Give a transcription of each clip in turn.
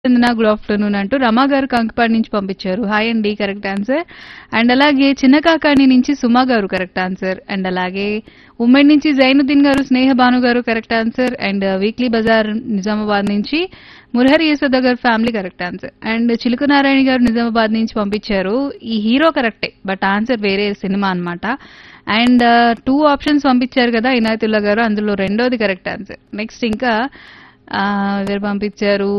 చందన good afternoon అంటూ రమా గారు కంకిపాడు నుంచి పంపించారు. హాయ్ అండి, కరెక్ట్ ఆన్సర్. అండ్ అలాగే చిన్న కాకాణి నుంచి సుమా గారు కరెక్ట్ ఆన్సర్. అండ్ అలాగే ఉమ్మడి నుంచి జైనుద్దీన్ గారు, స్నేహ భాను గారు correct answer. And weekly Bazar Nizamabad నుంచి మురహరి యశోద గారు ఫ్యామిలీ కరెక్ట్ ఆన్సర్. అండ్ చిలుక నారాయణ గారు నిజామాబాద్ నుంచి పంపించారు. ఈ హీరో కరెక్టే, బట్ ఆన్సర్ వేరే సినిమా అన్నమాట. అండ్ 2 ఆప్షన్స్ పంపించారు కదా ఇనాయతుల్లా గారు, అందులో రెండోది కరెక్ట్ ఆన్సర్. నెక్స్ట్ ఇంకా ఎవరు పంపించారు,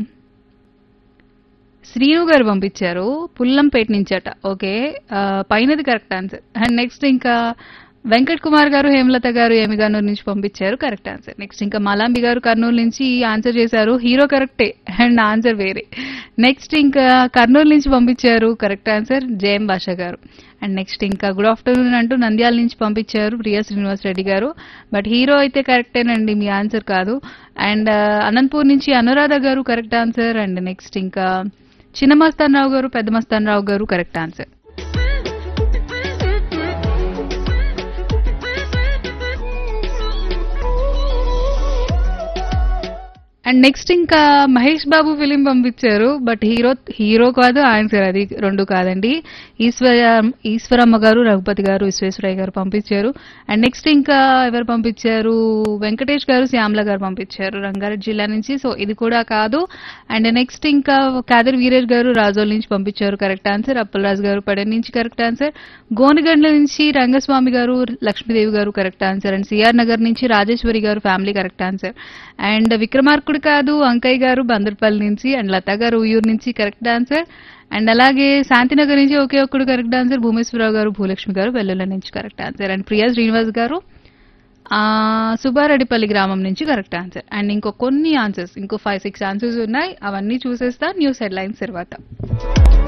శ్రీను గారు పంపించారు Pullampeta నుంచట. Okay, పైనది correct answer. And next ఇంకా వెంకట్ కుమార్ గారు, హేమలత గారు ఎమిగానూరు నుంచి పంపించారు కరెక్ట్ ఆన్సర్. నెక్స్ట్ ఇంకా మలాంబి గారు కర్నూలు నుంచి ఆన్సర్ చేశారు, హీరో కరెక్టే అండ్ ఆన్సర్ వేరే. నెక్స్ట్ ఇంకా కర్నూలు నుంచి పంపించారు కరెక్ట్ ఆన్సర్ జయం భాష గారు. అండ్ నెక్స్ట్ ఇంకా గుడ్ ఆఫ్టర్నూన్ అంటూ నంద్యాల నుంచి పంపించారు ప్రియా శ్రీనివాస్ రెడ్డి గారు, బట్ హీరో అయితే కరెక్టేనండి, మీ ఆన్సర్ కాదు. అండ్ అనంతపూర్ నుంచి అనురాధ గారు కరెక్ట్ ఆన్సర్. అండ్ నెక్స్ట్ ఇంకా చిన్న మస్తాన్ రావు గారు, పెద్ద మస్తాన్ రావు గారు కరెక్ట్ ఆన్సర్. అండ్ నెక్స్ట్ ఇంకా మహేష్ బాబు ఫిలిం పంపించారు, బట్ హీరో కాదు ఆన్సర్, అది రెండు కాదండి. ఈశ్వరమ్మ గారు, రఘుపతి గారు, విశ్వేశ్వరయ్య గారు పంపించారు. అండ్ నెక్స్ట్ ఇంకా ఎవరు పంపించారు, వెంకటేష్ గారు, శ్యామల గారు పంపించారు రంగారెడ్డి జిల్లా నుంచి, సో ఇది కూడా కాదు. అండ్ నెక్స్ట్ ఇంకా కాదర్ వీరేష్ గారు రాజోల్ నుంచి పంపించారు కరెక్ట్ ఆన్సర్. అప్పలరాజు గారు పడన్ నుంచి కరెక్ట్ ఆన్సర్. గోనగండ్ల నుంచి రంగస్వామి గారు, లక్ష్మీదేవి గారు correct answer. And CR Nagar నుంచి రాజేశ్వరి గారు ఫ్యామిలీ కరెక్ట్ ఆన్సర్. అండ్ విక్రమార్కుడు కాదు అంకయ్య గారు బందర్పల్లి నుంచి. అండ్ లతా గారు ఉయ్యూరు నుంచి కరెక్ట్ ఆన్సర్. అండ్ అలాగే శాంతినగర్ నుంచి ఒకే ఒక్కడు కరెక్ట్ ఆన్సర్. భూమేశ్వరరావు గారు, భూలక్ష్మి గారు వెల్లుల నుంచి correct answer. And Priya Srinivas గారు సుబ్బారెడ్డిపల్లి గ్రామం నుంచి కరెక్ట్ ఆన్సర్. అండ్ ఇంకో కొన్ని ఆన్సర్స్, ఇంకో 5-6 ఆన్సర్స్ ఉన్నాయి, అవన్నీ చూసేస్తా న్యూస్ హెడ్లైన్స్ తర్వాత.